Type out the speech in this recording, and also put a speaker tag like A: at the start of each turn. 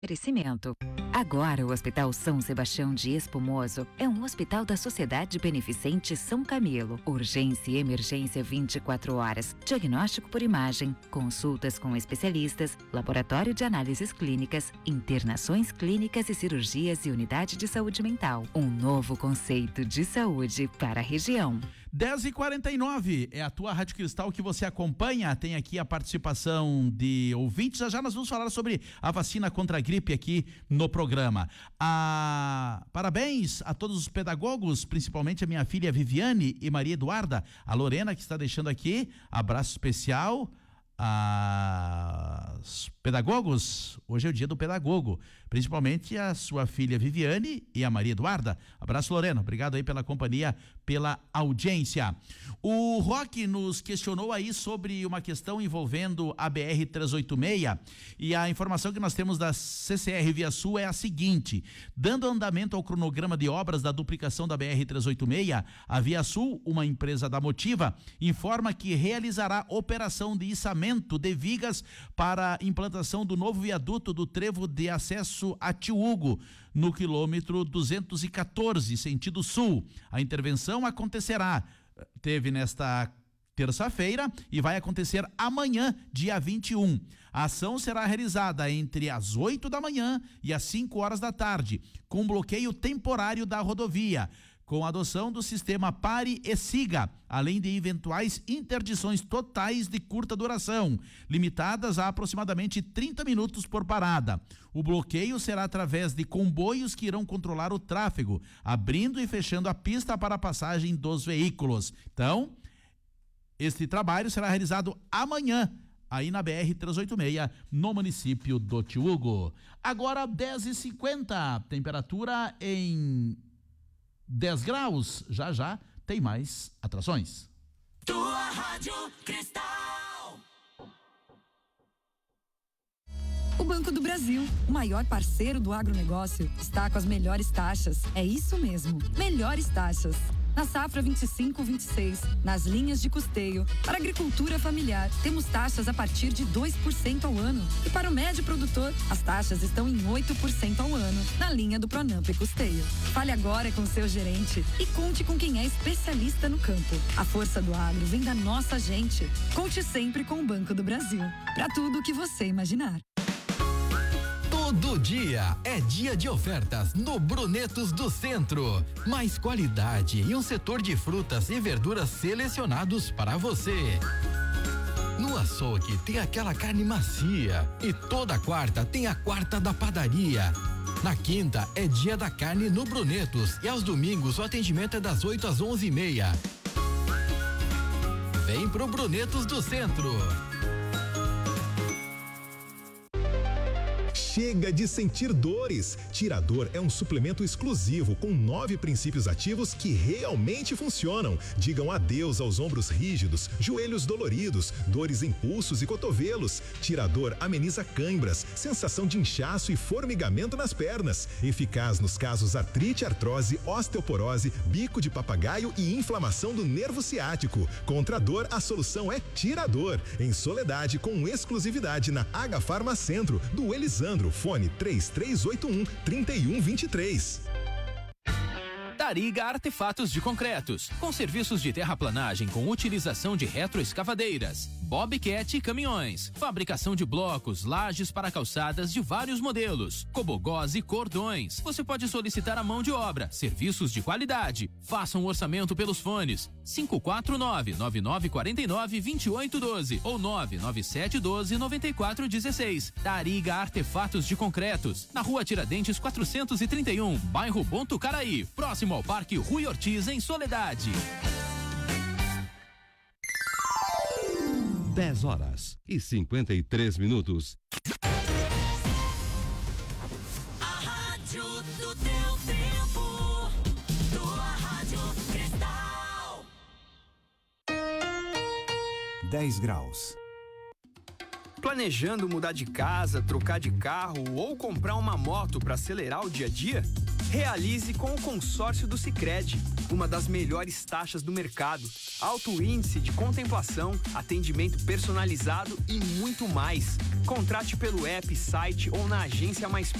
A: Crescimento. Agora, o Hospital São Sebastião de Espumoso é um hospital da Sociedade Beneficente São Camilo. Urgência e emergência 24 horas. Diagnóstico por imagem, consultas com especialistas, laboratório de análises clínicas, internações clínicas e cirurgias e unidade de saúde mental. Um novo conceito de saúde para a região.
B: 10h49 é a tua Rádio Cristal que você acompanha. Tem aqui a participação de ouvintes. Já nós vamos falar sobre a vacina contra a gripe aqui no programa. Parabéns a todos os pedagogos, principalmente a minha filha Viviane e Maria Eduarda. A Lorena, que está deixando aqui abraço especial aos pedagogos. Hoje é o dia do pedagogo, principalmente a sua filha Viviane e a Maria Eduarda. Abraço, Lorena, obrigado aí pela companhia, pela audiência. O Roque nos questionou aí sobre uma questão envolvendo a BR-386 e a informação que nós temos da CCR Via Sul é a seguinte: dando andamento ao cronograma de obras da duplicação da BR-386, a Via Sul, uma empresa da Motiva, informa que realizará operação de içamento de vigas para a implantação do novo viaduto do trevo de acesso a Tiúgo, no quilômetro 214, sentido sul. A intervenção teve nesta terça-feira e vai acontecer amanhã, dia 21. A ação será realizada entre as 8 da manhã e as 5 horas da tarde, com bloqueio temporário da rodovia, com a adoção do sistema Pare e Siga, além de eventuais interdições totais de curta duração, limitadas a aproximadamente 30 minutos por parada. O bloqueio será através de comboios que irão controlar o tráfego, abrindo e fechando a pista para a passagem dos veículos. Então, este trabalho será realizado amanhã, aí na BR-386, no município do Tiúgo. Agora 10h50, temperatura em 10 graus, já tem mais atrações.
C: Tua Rádio Cristal.
D: O Banco do Brasil, o maior parceiro do agronegócio, está com as melhores taxas. É isso mesmo, melhores taxas. Na safra 25-26, nas linhas de custeio, para agricultura familiar, temos taxas a partir de 2% ao ano. E para o médio produtor, as taxas estão em 8% ao ano, na linha do Pronamp e Custeio. Fale agora com o seu gerente e conte com quem é especialista no campo. A força do agro vem da nossa gente. Conte sempre com o Banco do Brasil. Para tudo o que você imaginar.
E: Todo dia é dia de ofertas no Brunetos do Centro. Mais qualidade e um setor de frutas e verduras selecionados para você. No açougue tem aquela carne macia e toda quarta tem a quarta da padaria. Na quinta é dia da carne no Brunetos e aos domingos o atendimento é das 8 às 11h30. Vem pro Brunetos do Centro.
F: Chega de sentir dores. Tirador é um suplemento exclusivo com 9 princípios ativos que realmente funcionam. Digam adeus aos ombros rígidos, joelhos doloridos, dores em pulsos e cotovelos. Tirador ameniza cãibras, sensação de inchaço e formigamento nas pernas. Eficaz nos casos artrite, artrose, osteoporose, bico de papagaio e inflamação do nervo ciático. Contra a dor, a solução é Tirador. Em Soledade, com exclusividade na H Farma Centro, do Elisandro. Fone 3381-3123.
G: Tariga Artefatos de Concretos, com serviços de terraplanagem com utilização de retroescavadeiras, bobcat e caminhões, fabricação de blocos, lajes para calçadas de vários modelos, cobogós e cordões. Você pode solicitar a mão de obra, serviços de qualidade. Faça um orçamento pelos fones 549-9949-2812 ou 99712-9416. Tariga Artefatos de Concretos, na Rua Tiradentes 431, bairro Bom Tucaraí, próximo ao Parque Rui Ortiz, em Soledade.
H: 10h53.
C: A rádio do teu tempo. Tua Rádio Cristal.
I: 10 graus.
J: Planejando mudar de casa, trocar de carro ou comprar uma moto para acelerar o dia a dia? Realize com o consórcio do Sicredi, uma das melhores taxas do mercado, alto índice de contemplação, atendimento personalizado e muito mais. Contrate pelo app, site ou na agência mais